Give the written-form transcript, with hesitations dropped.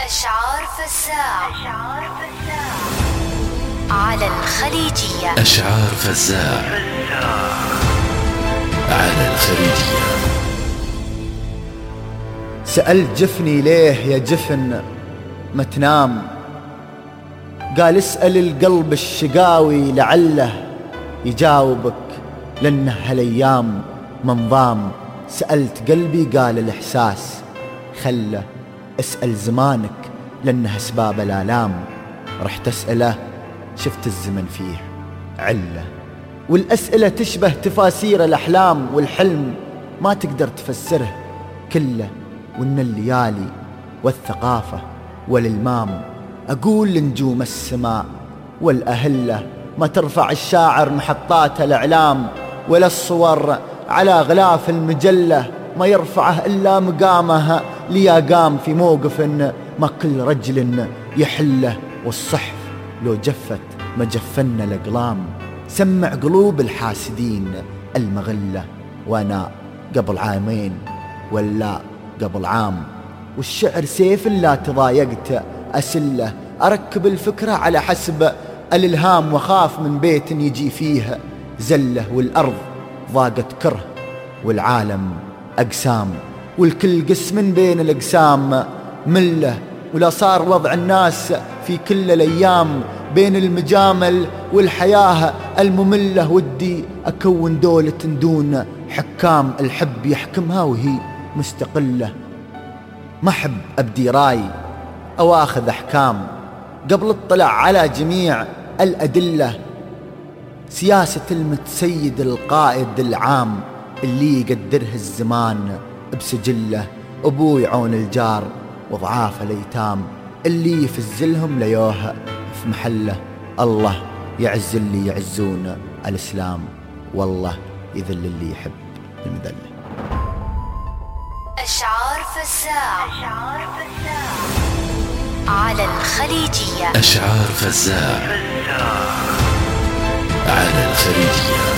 أشعار فزاع على الخليجية. أشعار فزاع على الخليجية. سألت جفني ليه يا جفن ما تنام، قال اسأل القلب الشقاوي لعله يجاوبك، لأنه هالأيام منظام. سألت قلبي قال الإحساس خله، اسأل زمانك لأنه أسباب الآلام. رحت أسأله شفت الزمن فيه علة، والأسئلة تشبه تفاسير الأحلام، والحلم ما تقدر تفسره كله. وإن الليالي والثقافة والإلمام أقول لنجوم السماء والأهلة ما ترفع الشاعر محطات الإعلام، ولا الصور على غلاف المجلة ما يرفعه إلا مقامها ليا قام في موقف ما كل رجل يحله. والصحف لو جفت ما جفن الأقلام، سمع قلوب الحاسدين المغلة، وأنا قبل عامين ولا قبل عام. والشعر سيف لا تضايقت أسله، أركب الفكرة على حسب الإلهام، وخاف من بيت يجي فيه زله. والأرض ضاقت كره والعالم أقسام، والكل قسم بين الأقسام مله. ولا صار وضع الناس في كل الأيام بين المجامل والحياة المملة. ودي أكون دولة دون حكام، الحب يحكمها وهي مستقلة. ما أحب أبدي راي أو أخذ أحكام قبل اطلع على جميع الأدلة. سياسة المتسيد القائد العام اللي يقدره الزمان بسجله. أبوي عون الجار وضعاف الأيتام اللي يفزلهم ليوه في محله. الله يعز اللي يعزون الإسلام، والله يذل اللي يحب المذلة. أشعار فزاع على الخليجية. أشعار فزاع على الخليجية.